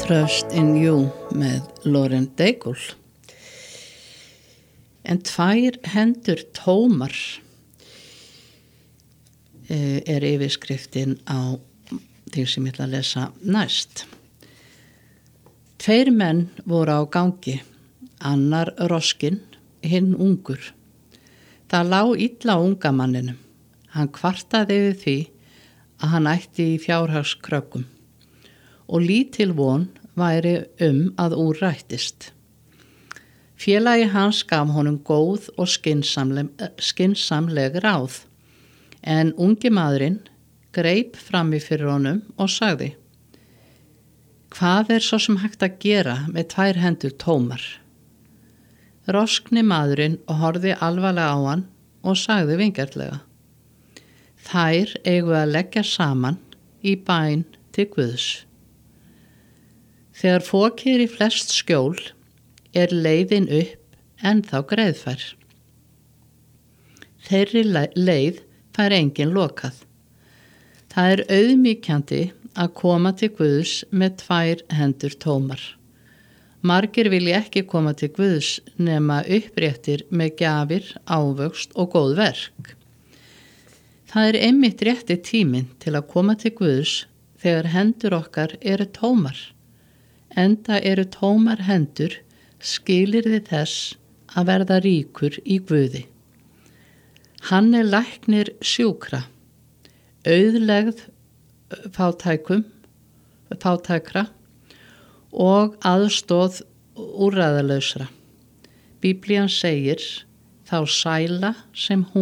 Trust in You með Lauren Daigle. En tvær hendur tómar yfirskriftin á því sem ég ætla að lesa næst. Tveir menn voru á gangi, annar roskinn, hinn ungur. Það lá illa á unga manninum. Hann kvartaði yfir því að hann ætti í fjárhagskröggum og lítil von væri að úr rættist. Félagi hans gaf honum góð og skynsamleg ráð, en ungi maðurinn greip fram í fyrir honum og sagði: Hvað svo sem hægt að gera með tvær hendur tómar? Roskni maðurinn horfði alvarlega á hann og sagði vingjarnlega: Þær eigum að leggja saman í bæn til Guðs. Þegar fokið í flest skjól leiðin upp ennþá greiðfær. Þeirri leið fær enginn lokað. Það auðmýkjandi að koma til Guðs með tvær hendur tómar. Margir vilja ekki koma til Guðs nema uppréttir með gjafir, ávöxt og góð verk. Það einmitt rétti tíminn til að koma til Guðs þegar hendur okkar eru tómar. Enda eru tómar hendur skilyrði þess að verða ríkur í Guði. Hann læknir sjúkra, auðlegð fátækra og aðstoð úrræðalausra. Biblían segir: Þá sæla sem hún